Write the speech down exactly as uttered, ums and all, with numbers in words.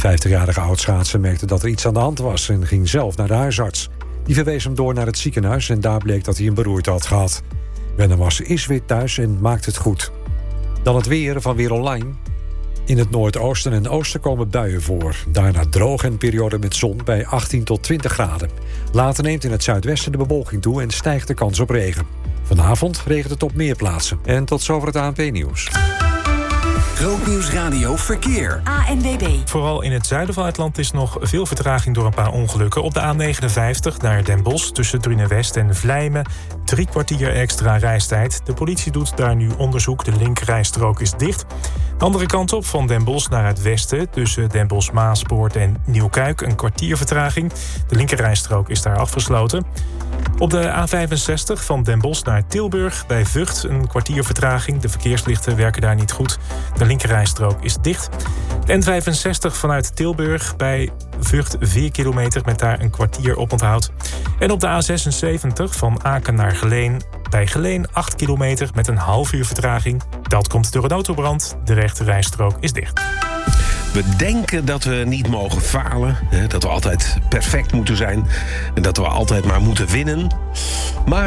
vijftigjarige oudschaatser merkte dat er iets aan de hand was en ging zelf naar de huisarts. Die verwees hem door naar het ziekenhuis en daar bleek dat hij een beroerte had gehad. Wennemars is weer thuis en maakt het goed. Dan het weer van Weer Online. In het noordoosten en oosten komen buien voor. Daarna droog en periode met zon bij achttien tot twintig graden. Later neemt in het zuidwesten de bewolking toe en stijgt de kans op regen. Vanavond regent het op meer plaatsen. En tot zover het A N P-nieuws. Grootnieuws Radio Verkeer. A N W B. Vooral in het zuiden van het land is nog veel vertraging door een paar ongelukken. Op de A negenenvijftig naar Den Bosch tussen Drunenwest en Vlijmen. Drie kwartier extra reistijd. De politie doet daar nu onderzoek. De linkerrijstrook is dicht. De andere kant op, van Den Bosch naar het westen tussen Den Bosch-Maaspoort en Nieuwkuik. Een kwartier vertraging. De linkerrijstrook is daar afgesloten. Op de A vijfenzestig van Den Bosch naar Tilburg bij Vught een kwartier vertraging. De verkeerslichten werken daar niet goed. De linkerrijstrook is dicht. De N vijfenzestig vanuit Tilburg bij Vught vier kilometer met daar een kwartier oponthoud. En op de A zesenzeventig van Aken naar Geleen bij Geleen acht kilometer met een half uur vertraging. Dat komt door een autobrand. De rechterrijstrook is dicht. We denken dat we niet mogen falen. Hè, dat we altijd perfect moeten zijn. En dat we altijd maar moeten winnen. Maar